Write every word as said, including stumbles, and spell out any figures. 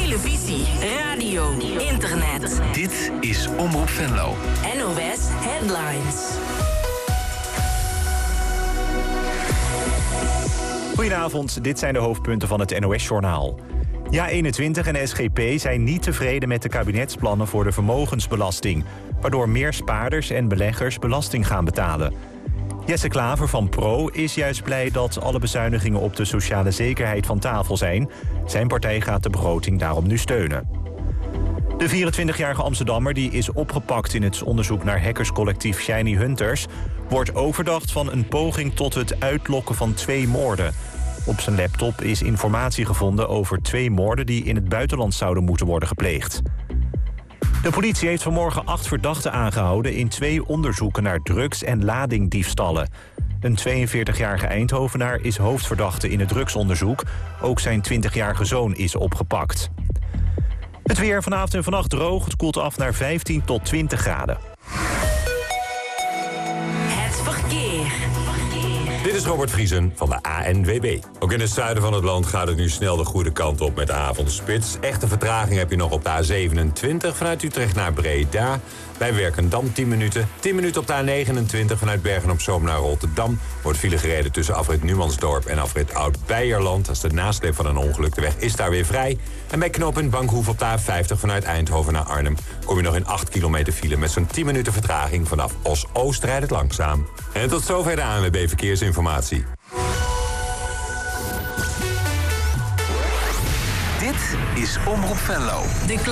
televisie, radio, internet. Dit is Omroep Venlo. N O S Headlines. Goedenavond, dit zijn de hoofdpunten van het N O S-journaal. Ja eenentwintig en S G P zijn niet tevreden met de kabinetsplannen voor de vermogensbelasting, waardoor meer spaarders en beleggers belasting gaan betalen. Jesse Klaver van Pro is juist blij dat alle bezuinigingen op de sociale zekerheid van tafel zijn. Zijn partij gaat de begroting daarom nu steunen. De vierentwintigjarige Amsterdammer die is opgepakt in het onderzoek naar hackerscollectief Shiny Hunters wordt overdacht van een poging tot het uitlokken van twee moorden. Op zijn laptop is informatie gevonden over twee moorden die in het buitenland zouden moeten worden gepleegd. De politie heeft vanmorgen acht verdachten aangehouden in twee onderzoeken naar drugs- en ladingdiefstallen. Een tweeënveertigjarige Eindhovenaar is hoofdverdachte in het drugsonderzoek. Ook zijn twintigjarige zoon is opgepakt. Het weer vanavond en vannacht droog. Het koelt af naar vijftien tot twintig graden. Het verkeer. Dit is Robert Vriesen van de A N W B. Ook in het zuiden van het land gaat het nu snel de goede kant op met de avondspits. Echte vertraging heb je nog op de A zevenentwintig vanuit Utrecht naar Breda. Bij Werkendam tien minuten. tien minuten op de A negenentwintig vanuit Bergen-op-Zoom naar Rotterdam. Wordt file gereden tussen afrit Numansdorp en afrit Oud-Beierland. Dat is de nasleep van een ongeluk. De weg is daar weer vrij. En bij knooppunt Bankhoef op de A vijftig vanuit Eindhoven naar Arnhem kom je nog in acht kilometer file met zo'n tien minuten vertraging. Vanaf Os-Oost rijdt het langzaam. En tot zover de A N W B Verkeersinformatie. Dit is Omroep Venlo. De